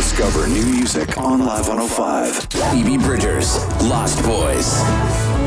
Discover new music on Live 105. E.B. Bridgers, Lost Boys.